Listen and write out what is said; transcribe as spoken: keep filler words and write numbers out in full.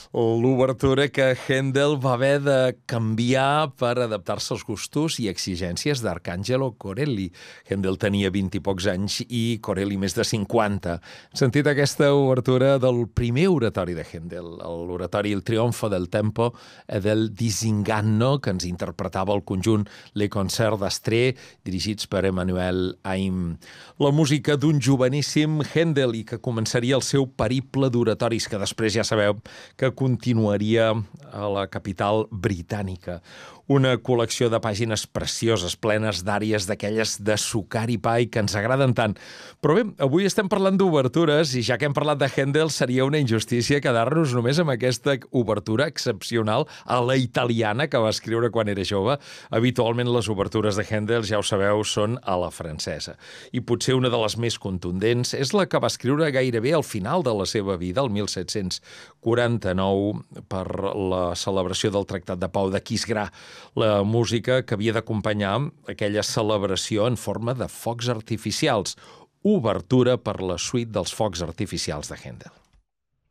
L'obertura que Händel va haver de canviar per adaptar-se als gustos i exigències d'Arcangelo Corelli. Händel tenia vint i pocs anys i Corelli més de cinquanta. Hem sentit aquesta obertura del primer oratori de Händel, l'oratori Il trionfo del tempo e del disinganno, que ens interpretava el conjunt Le Concert d'Astrée, dirigits per Emmanuel Haïm. La música d'un joveníssim Händel i que començaria el seu periple d'oratoris, que després ja sabeu que continuaria a la capital britànica. Una col·lecció de pàgines precioses, plenes d'àries d'aquelles de sucar i pa i que ens agraden tant. Però bé, avui estem parlant d'obertures i ja que hem parlat de Händel seria una injustícia quedar-nos només amb aquesta obertura excepcional a la italiana que va escriure quan era jove. Habitualment les obertures de Händel, ja ho sabeu, són a la francesa. I potser una de les més contundents és la que va escriure gairebé al final de la seva vida, el mil set-cents quaranta-nou, per la celebració del Tractat de Pau d'Aquisgrà, la música que havia d'acompanyar aquella celebració en forma de focs artificials, obertura per la suite dels focs artificials de Händel.